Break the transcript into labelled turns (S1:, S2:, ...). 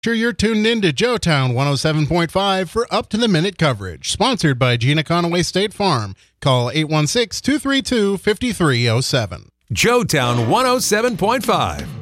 S1: Sure, you're tuned in to Joetown 107.5 for up-to-the-minute coverage. Sponsored by Gina Conaway State Farm. Call 816-232-5307.
S2: Joetown 107.5.